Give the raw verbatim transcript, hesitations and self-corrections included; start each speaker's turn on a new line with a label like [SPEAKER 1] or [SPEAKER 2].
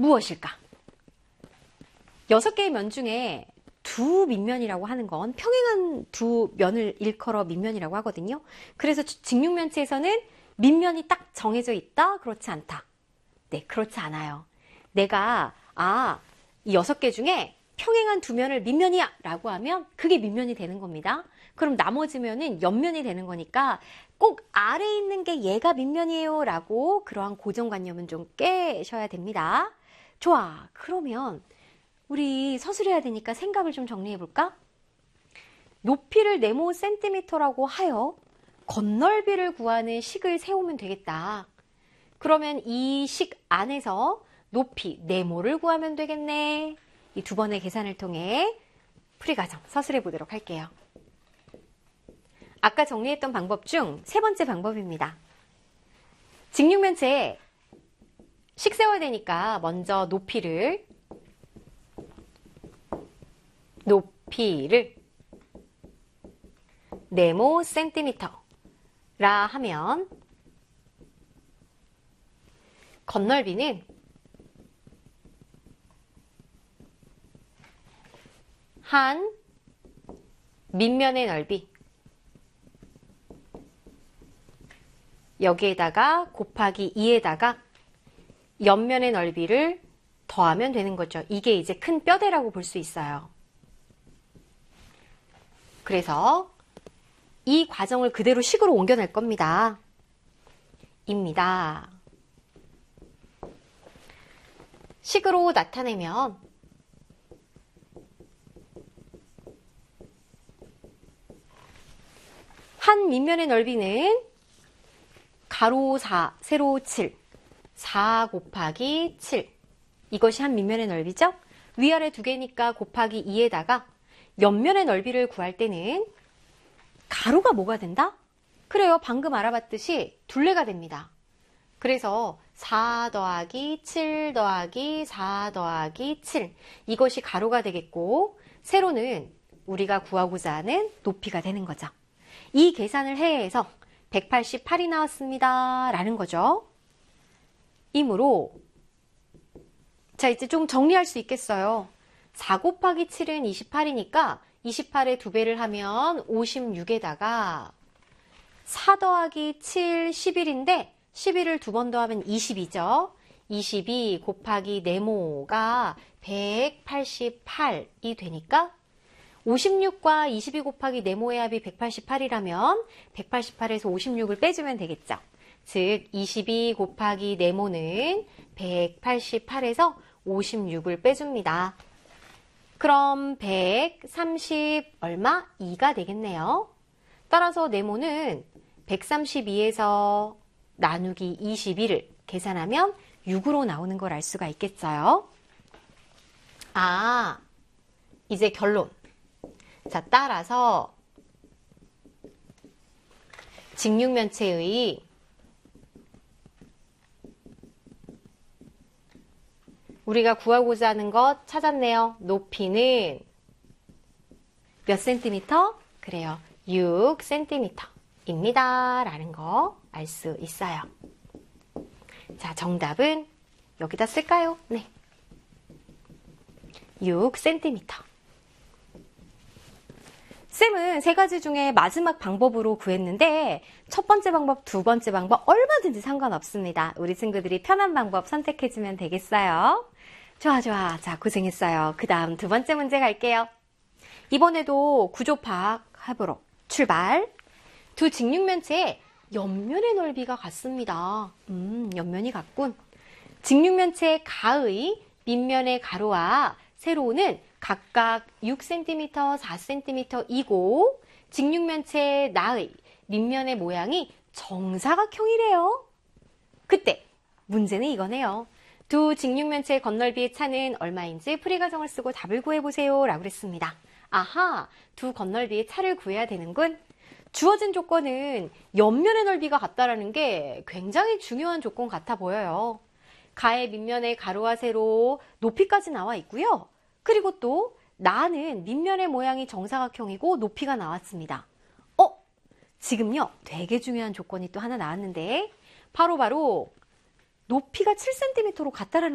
[SPEAKER 1] 무엇일까? 여섯 개의 면 중에 두 밑면이라고 하는 건 평행한 두 면을 일컬어 밑면이라고 하거든요. 그래서 직육면체에서는 밑면이 딱 정해져 있다? 그렇지 않다. 네, 그렇지 않아요. 내가 아, 이 여섯 개 중에 평행한 두 면을 밑면이야 라고 하면 그게 밑면이 되는 겁니다. 그럼 나머지 면은 옆면이 되는 거니까 꼭 아래에 있는 게 얘가 밑면이에요 라고 그러한 고정관념은 좀 깨셔야 됩니다. 좋아, 그러면 우리 서술해야 되니까 생각을 좀 정리해 볼까? 높이를 네모 센티미터라고 하여 건널비를 구하는 식을 세우면 되겠다. 그러면 이 식 안에서 높이 네모를 구하면 되겠네. 이 두 번의 계산을 통해 풀이과정 서술해 보도록 할게요. 아까 정리했던 방법 중 세 번째 방법입니다. 직육면체에 식 세워야 되니까 먼저 높이를 높이를 네모 센티미터라 하면 건널비는 한 밑면의 넓이 여기에다가 곱하기 이에다가 옆면의 넓이를 더하면 되는 거죠. 이게 이제 큰 뼈대라고 볼 수 있어요. 그래서 이 과정을 그대로 식으로 옮겨낼 겁니다. 입니다. 식으로 나타내면 한 밑면의 넓이는 가로 사, 세로 칠, 사 곱하기 칠. 이것이 한 밑면의 넓이죠? 위아래 두 개니까 곱하기 이에다가 옆면의 넓이를 구할 때는 가로가 뭐가 된다? 그래요. 방금 알아봤듯이 둘레가 됩니다. 그래서 사 더하기 칠 더하기 사 더하기 칠. 이것이 가로가 되겠고 세로는 우리가 구하고자 하는 높이가 되는 거죠. 이 계산을 해서 백팔십팔이 나왔습니다. 라는 거죠. 이므로 자 이제 좀 정리할 수 있겠어요. 사 곱하기 칠은 이십팔이니까 이십팔에 두 배를 하면 오십육에다가 사 더하기 칠, 십일인데 십일을 두 번 더하면 이십이죠. 이십이 곱하기 네모가 백팔십팔이 되니까 오십육과 이십이 곱하기 네모의 합이 백팔십팔이라면 백팔십팔에서 오십육을 빼주면 되겠죠. 즉 이십이 곱하기 네모는 백팔십팔에서 오십육을 빼줍니다. 그럼 백삼십 얼마? 이가 되겠네요. 따라서 네모는 백삼십이에서 나누기 이십이를 계산하면 육으로 나오는 걸 알 수가 있겠어요. 아, 이제 결론. 자, 따라서 직육면체의 우리가 구하고자 하는 것 찾았네요. 높이는 몇 센티미터? 그래요. 육 센티미터입니다. 라는 거 알 수 있어요. 자, 정답은 여기다 쓸까요? 네. 육 센티미터. 쌤은 세 가지 중에 마지막 방법으로 구했는데 첫 번째 방법, 두 번째 방법 얼마든지 상관없습니다. 우리 친구들이 편한 방법 선택해주면 되겠어요. 좋아 좋아. 자, 고생했어요. 그 다음 두 번째 문제 갈게요. 이번에도 구조 파악해보러 출발. 두 직육면체의 옆면의 넓이가 같습니다. 음, 옆면이 같군. 직육면체 가의 밑면의 가로와 세로는 각각 육 센티미터, 사 센티미터이고 직육면체 나의 밑면의 모양이 정사각형이래요. 그때 문제는 이거네요. 두 직육면체의 건널비의 차는 얼마인지 풀이과정을 쓰고 답을 구해보세요 라고 그랬습니다. 아하, 두 건널비의 차를 구해야 되는군. 주어진 조건은 옆면의 넓이가 같다라는 게 굉장히 중요한 조건 같아 보여요. 가의 밑면의 가로와 세로 높이까지 나와 있고요. 그리고 또 나는 밑면의 모양이 정사각형이고 높이가 나왔습니다. 어? 지금요 되게 중요한 조건이 또 하나 나왔는데 바로바로 바로 높이가 칠 센티미터로 같다라는